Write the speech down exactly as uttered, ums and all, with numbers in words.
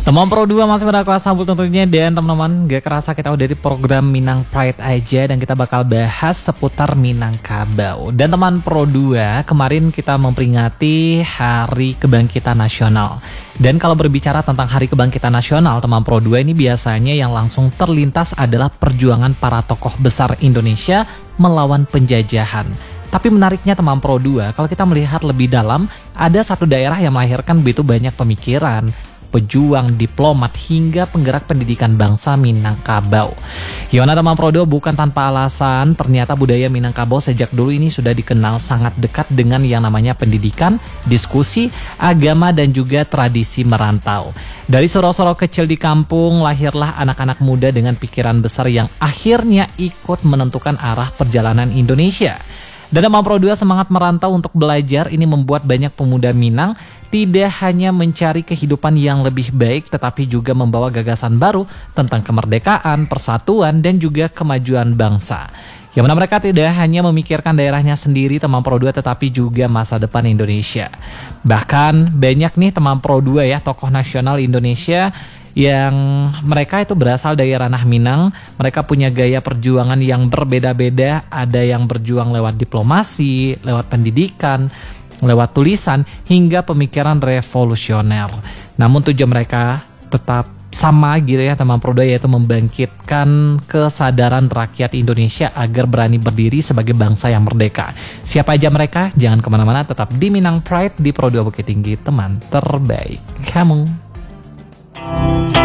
Teman Pro dua masih pada kelas sambul tentunya, dan teman-teman gak kerasa kita udah di program Minang Pride aja, dan kita bakal bahas seputar Minangkabau. Dan teman Pro dua, kemarin kita memperingati Hari Kebangkitan Nasional. Dan kalau berbicara tentang Hari Kebangkitan Nasional, teman Pro dua ini biasanya yang langsung terlintas adalah perjuangan para tokoh besar Indonesia melawan penjajahan. Tapi menariknya teman Pro dua, kalau kita melihat lebih dalam, ada satu daerah yang melahirkan begitu banyak pemikiran, pejuang, diplomat, hingga penggerak pendidikan bangsa Minangkabau. Yona teman Pro dua, bukan tanpa alasan, ternyata budaya Minangkabau sejak dulu ini sudah dikenal sangat dekat dengan yang namanya pendidikan, diskusi, agama, dan juga tradisi merantau. Dari sorok-sorok kecil di kampung, lahirlah anak-anak muda dengan pikiran besar yang akhirnya ikut menentukan arah perjalanan Indonesia. Dan teman Pro dua, semangat merantau untuk belajar ini membuat banyak pemuda Minang tidak hanya mencari kehidupan yang lebih baik, tetapi juga membawa gagasan baru tentang kemerdekaan, persatuan, dan juga kemajuan bangsa. Yang mana mereka tidak hanya memikirkan daerahnya sendiri teman Pro dua, tetapi juga masa depan Indonesia. Bahkan banyak nih teman Pro dua ya, tokoh nasional Indonesia yang mereka itu berasal dari ranah Minang. Mereka punya gaya perjuangan yang berbeda-beda. Ada yang berjuang lewat diplomasi, lewat pendidikan, lewat tulisan, hingga pemikiran revolusioner. Namun tujuan mereka tetap sama gitu ya teman Pro dua, yaitu membangkitkan kesadaran rakyat Indonesia agar berani berdiri sebagai bangsa yang merdeka. Siapa aja mereka? Jangan kemana-mana, tetap di Minang Pride di Pro dua Bukit Tinggi, teman terbaik kamu.